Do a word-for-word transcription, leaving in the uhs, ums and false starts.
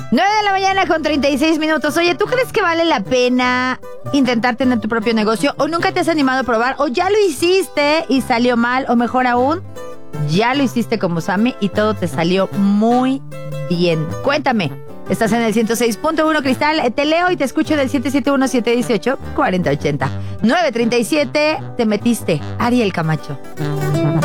nueve de la mañana con treinta y seis minutos. Oye, ¿tú crees que vale la pena intentar tener tu propio negocio? ¿O nunca te has animado a probar? ¿O ya lo hiciste y salió mal? ¿O mejor aún, ya lo hiciste como Sammy y todo te salió muy bien? Cuéntame. Estás en el ciento seis punto uno Cristal. Te leo y te escucho del siete siete uno, siete uno ocho, cuatro cero ocho cero. nueve treinta y siete. Te metiste. Ariel Camacho.